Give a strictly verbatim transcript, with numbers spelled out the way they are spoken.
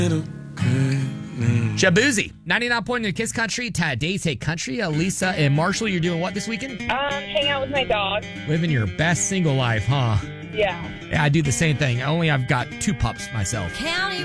Shabuzi, ninety-nine point in Kiss Country, Today's Hit Country. Uh, Lisa and Marshall, you're doing what this weekend? Um, hang out with my dog. Living your best single life, huh? Yeah. Yeah, I do the same thing. Only I've got two pups myself. County